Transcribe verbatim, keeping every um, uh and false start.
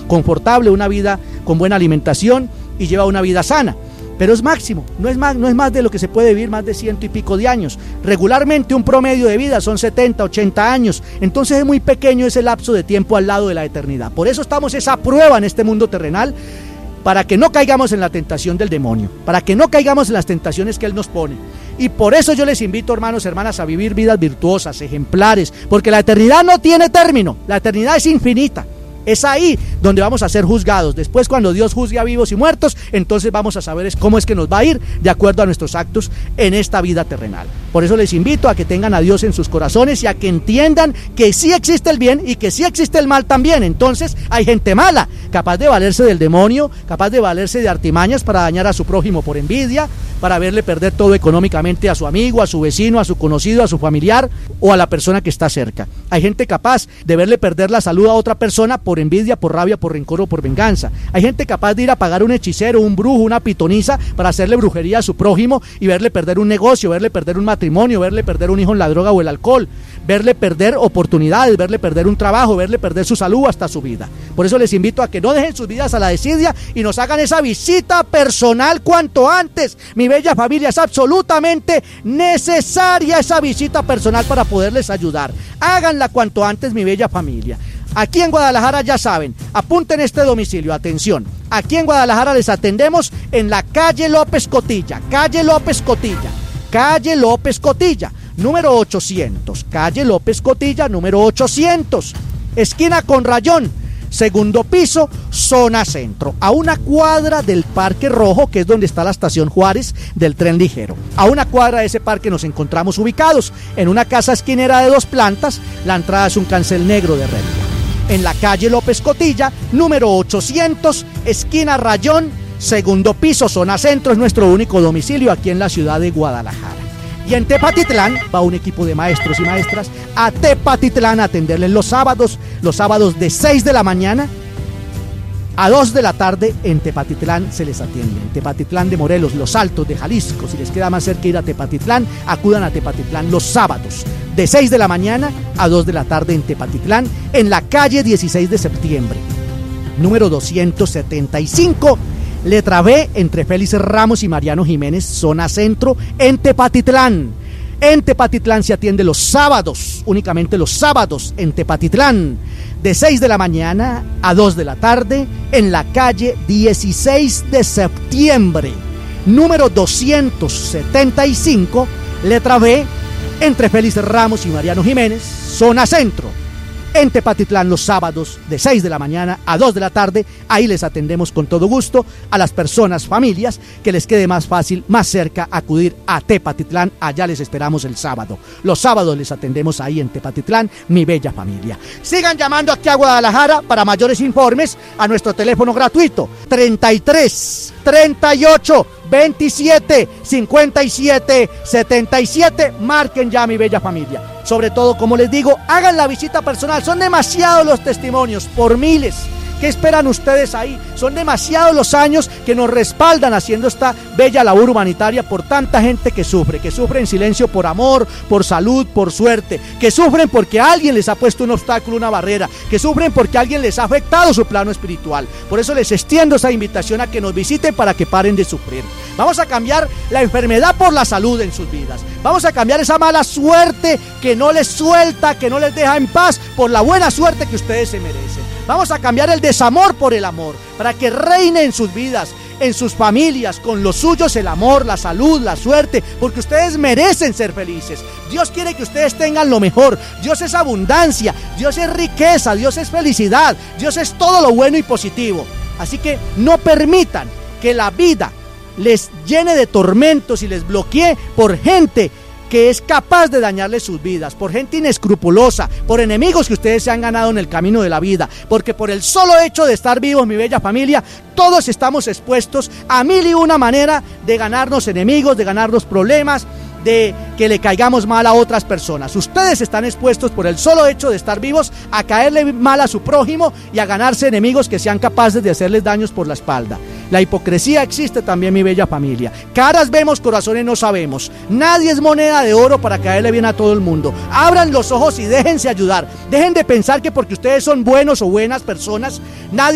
confortable, una vida con buena alimentación y lleva una vida sana. Pero es máximo, no es más, no es más de lo que se puede vivir, más de ciento y pico de años. Regularmente un promedio de vida son setenta, ochenta años, entonces es muy pequeño ese lapso de tiempo al lado de la eternidad. Por eso estamos esa prueba en este mundo terrenal, para que no caigamos en la tentación del demonio, para que no caigamos en las tentaciones que Él nos pone. Y por eso yo les invito, hermanos, hermanas, a vivir vidas virtuosas, ejemplares, porque la eternidad no tiene término, la eternidad es infinita. Es ahí donde vamos a ser juzgados. Después, cuando Dios juzgue a vivos y muertos, entonces vamos a saber cómo es que nos va a ir de acuerdo a nuestros actos en esta vida terrenal. Por eso les invito a que tengan a Dios en sus corazones y a que entiendan que sí existe el bien y que sí existe el mal también. Entonces hay gente mala, capaz de valerse del demonio, capaz de valerse de artimañas para dañar a su prójimo por envidia, para verle perder todo económicamente a su amigo, a su vecino, a su conocido, a su familiar o a la persona que está cerca. Hay gente capaz de verle perder la salud a otra persona por envidia, por rabia, por rencor o por venganza. Hay gente capaz de ir a pagar un hechicero, un brujo, una pitonisa para hacerle brujería a su prójimo y verle perder un negocio, verle perder un matrimonio, verle perder un hijo en la droga o el alcohol, verle perder oportunidades, verle perder un trabajo, verle perder su salud hasta su vida. Por eso les invito a que no dejen sus vidas a la desidia y nos hagan esa visita personal cuanto antes. Mi bella familia, es absolutamente necesaria esa visita personal para poderles ayudar. Háganla cuanto antes, mi bella familia. Aquí en Guadalajara ya saben, apunten este domicilio, atención. Aquí en Guadalajara les atendemos en la calle López Cotilla, calle López Cotilla, calle López Cotilla, número ochocientos, calle López Cotilla, número ochocientos, esquina con Rayón, segundo piso, zona centro, a una cuadra del Parque Rojo, que es donde está la estación Juárez del tren ligero. A una cuadra de ese parque nos encontramos ubicados en una casa esquinera de dos plantas. La entrada es un cancel negro de herrería. En la calle López Cotilla, número ochocientos, esquina Rayón, segundo piso, zona centro, es nuestro único domicilio aquí en la ciudad de Guadalajara. Y en Tepatitlán va un equipo de maestros y maestras a Tepatitlán a atenderles los sábados, los sábados de seis de la mañana a dos de la tarde. En Tepatitlán se les atiende. En Tepatitlán de Morelos, Los Altos de Jalisco, si les queda más cerca ir a Tepatitlán, acudan a Tepatitlán los sábados de seis de la mañana a dos de la tarde en Tepatitlán, en la calle dieciséis de septiembre, número doscientos setenta y cinco, letra B, entre Félix Ramos y Mariano Jiménez, zona centro, en Tepatitlán. En Tepatitlán se atiende los sábados, únicamente los sábados en Tepatitlán, de seis de la mañana a dos de la tarde, en la calle dieciséis de septiembre, número doscientos setenta y cinco, letra B, entre Félix Ramos y Mariano Jiménez, zona centro. En Tepatitlán los sábados de seis de la mañana a dos de la tarde, ahí les atendemos con todo gusto a las personas, familias, que les quede más fácil, más cerca acudir a Tepatitlán. Allá les esperamos el sábado. Los sábados les atendemos ahí en Tepatitlán, mi bella familia. Sigan llamando aquí a Guadalajara para mayores informes a nuestro teléfono gratuito treinta y tres, treinta y ocho, veintisiete, cincuenta y siete, setenta y siete. Marquen ya, mi bella familia. Sobre todo, como les digo, hagan la visita personal. Son demasiados los testimonios, por miles. ¿Qué esperan ustedes ahí? Son demasiados los años que nos respaldan haciendo esta bella labor humanitaria por tanta gente que sufre, que sufre en silencio por amor, por salud, por suerte, que sufren porque alguien les ha puesto un obstáculo, una barrera, que sufren porque alguien les ha afectado su plano espiritual. Por eso les extiendo esa invitación a que nos visiten para que paren de sufrir. Vamos a cambiar la enfermedad por la salud en sus vidas. Vamos a cambiar esa mala suerte que no les suelta, que no les deja en paz, por la buena suerte que ustedes se merecen. Vamos a cambiar el desamor por el amor, para que reine en sus vidas, en sus familias, con los suyos el amor, la salud, la suerte, porque ustedes merecen ser felices. Dios quiere que ustedes tengan lo mejor. Dios es abundancia, Dios es riqueza, Dios es felicidad, Dios es todo lo bueno y positivo. Así que no permitan que la vida les llene de tormentos y les bloquee por gente que es capaz de dañarles sus vidas, por gente inescrupulosa, por enemigos que ustedes se han ganado en el camino de la vida, porque por el solo hecho de estar vivos, mi bella familia, todos estamos expuestos a mil y una manera de ganarnos enemigos, de ganarnos problemas, de que le caigamos mal a otras personas. Ustedes están expuestos por el solo hecho de estar vivos a caerle mal a su prójimo y a ganarse enemigos que sean capaces de hacerles daños por la espalda. La hipocresía existe también, mi bella familia. Caras vemos, corazones no sabemos. Nadie es moneda de oro para caerle bien a todo el mundo. Abran los ojos y déjense ayudar. Dejen de pensar que porque ustedes son buenos o buenas personas, nadie